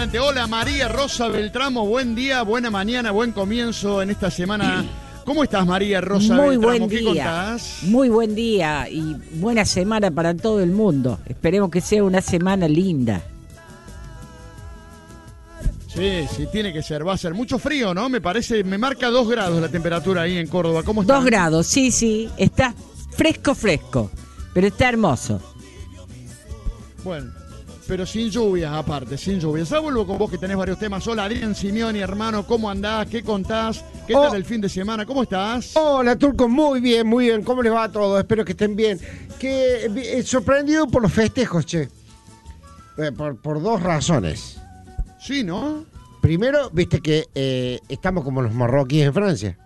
adelante. Hola María Rosa Beltramo, buen día, buena mañana, buen comienzo en esta semana. ¿Cómo estás, María Rosa Muy Beltramo? buen ¿Qué día. contás? Muy buen día y buena semana para todo el mundo. Esperemos que sea una semana linda. Sí, sí, tiene que ser, va a ser mucho frío, ¿no? Me parece, me marca 2 grados la temperatura ahí en Córdoba. ¿Cómo está? 2 grados, sí, está fresco, pero está hermoso. Bueno, pero sin lluvias aparte, sin lluvias. Ya vuelvo con vos que tenés varios temas. Hola, Adrián Simeoni, hermano, ¿cómo andás? ¿Qué contás? ¿Qué tal el fin de semana? ¿Cómo estás? Hola, Turco, muy bien, muy bien. ¿Cómo les va a todos? Espero que estén bien. Sorprendido por los festejos, che. Por 2 razones. Sí, ¿no? Primero, viste que estamos como los marroquíes en Francia.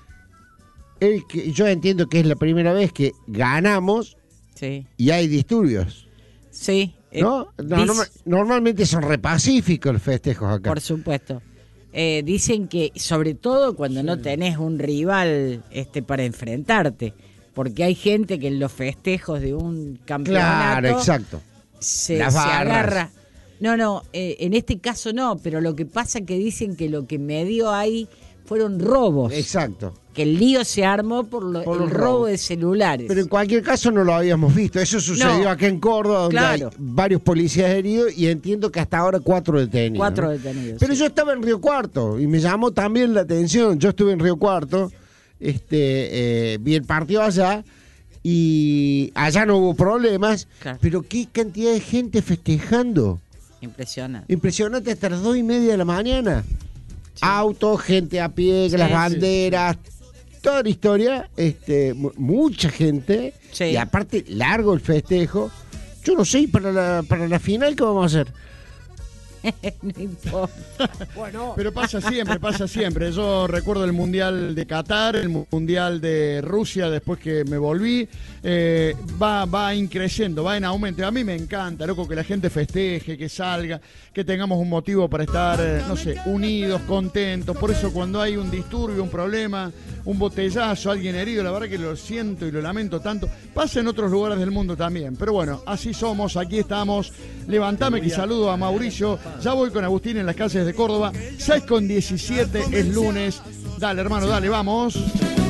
Yo entiendo que es la primera vez que ganamos Sí. y hay disturbios. Sí. ¿No? Normalmente son repacíficos los festejos acá. Por supuesto. Dicen que, sobre todo cuando no tenés un rival para enfrentarte, porque hay gente que en los festejos de un campeonato Claro, exacto. se Las barras. agarra. No, en este caso no, pero lo que pasa es que dicen que lo que me dio ahí fueron robos. Exacto. Que el lío se armó por Por el los robo robos. de celulares. Pero en cualquier caso no lo habíamos visto. Eso sucedió No. acá en Córdoba, donde Claro. hay varios policías heridos y entiendo que hasta ahora 4 detenidos. 4 ¿no? detenidos. Pero sí. yo estaba en Río Cuarto y me llamó también la atención. Yo estuve en Río Cuarto, vi el partido allá y allá no hubo problemas. Claro. Pero qué cantidad de gente festejando. Impresionante. Impresionante, hasta las 2:30 de la mañana. Sí. Autos, gente a pie, Sí, las sí, banderas, toda la historia, mucha gente, Sí. y aparte largo el festejo. Yo no sé, ¿y para la final qué vamos a hacer? No importa. Bueno, Pero pasa siempre. Yo recuerdo el Mundial de Qatar, el Mundial de Rusia después que me volví. Va increciendo, va en aumento. A mí me encanta, loco, que la gente festeje, que salga, que tengamos un motivo para estar, unidos, contentos. Por eso cuando hay un disturbio, un problema, un botellazo, alguien herido, la verdad que lo siento y lo lamento tanto. Pasa en otros lugares del mundo también. Pero bueno, así somos, aquí estamos. Levantame que saludo a Mauricio. Ya voy con Agustín en las calles de Córdoba. 6:17 es lunes. Dale, hermano, dale, vamos.